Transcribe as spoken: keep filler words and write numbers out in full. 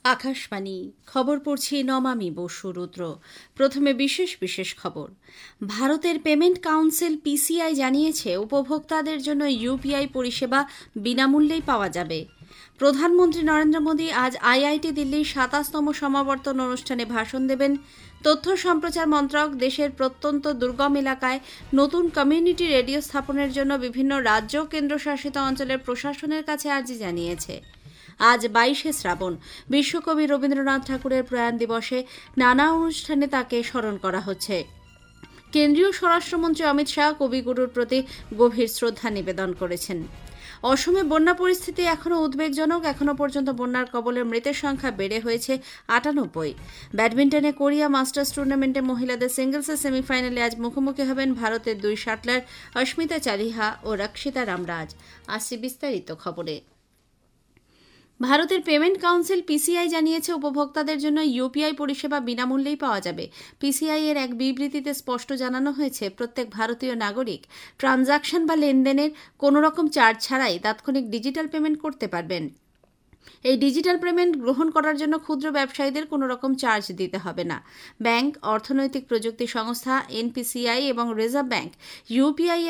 আকাশবাণী খবর পড়ছি নমামি বসু রুদ্র। প্রথমে বিশেষ বিশেষ খবর। ভারতের পেমেন্ট কাউন্সিল পিসিআই জানিয়েছে উপভোক্তাদের জন্য ইউপিআই পরিষেবা বিনামূল্যেই পাওয়া যাবে। প্রধানমন্ত্রী নরেন্দ্র মোদী আজ আইআইটি দিল্লির সাতাশতম সমাবর্তন অনুষ্ঠানে ভাষণ দেবেন। তথ্য সম্প্রচার মন্ত্রক দেশের প্রত্যন্ত দুর্গম এলাকায় নতুন কমিউনিটি রেডিও স্থাপনের জন্য বিভিন্ন রাজ্য কেন্দ্রশাসিত অঞ্চলের প্রশাসনের কাছে আর্জি জানিয়েছে। আজ বাইশে শ্রাবণ, বিশ্বকবি রবীন্দ্রনাথ ঠাকুরের প্রয়াণ দিবসে নানা অনুষ্ঠানে তাঁকে স্মরণ করা হচ্ছে। কেন্দ্রীয় স্বরাষ্ট্রমন্ত্রী অমিত শাহ কবিগুরুর প্রতি গভীর শ্রদ্ধা নিবেদন করেছেন। অসমে বন্যা পরিস্থিতি এখনও উদ্বেগজনক। এখনও পর্যন্ত বন্যার কবলে মৃতের সংখ্যা বেড়ে হয়েছে আটানব্বই। ব্যাডমিন্টনে কোরিয়া মাস্টার্স টুর্নামেন্টে মহিলাদের সিঙ্গলসের সেমিফাইনালে আজ মুখোমুখি হবেন ভারতের দুই শাটলার অস্মিতা চালিহা ও রক্ষিতা রামরাজ। আসছে বিস্তারিত খবরে। ভারতের পেমেন্ট কাউন্সিল পিসিআই জানিয়েছে উপভোক্তাদের জন্য ইউপিআই পরিষেবা বিনামূল্যেই পাওয়া যাবে। পিসিআই এর এক বিবৃতিতে স্পষ্ট জানানো হয়েছে, প্রত্যেক ভারতীয় নাগরিক ট্রানজাকশন বা লেনদেনের কোনো রকম চার্জ ছাড়াই তাৎক্ষণিক ডিজিটাল পেমেন্ট করতে পারবেন। এই ডিজিটাল পেমেন্ট গ্রহণ করার জন্য ক্ষুদ্র ব্যবসায়ীদের কোনো রকম চার্জ দিতে হবে না। ব্যাংক, অর্থনৈতিক প্রযুক্তি সংস্থা, এনপিসিআই এবং রিজার্ভ ব্যাংক ইউপিআই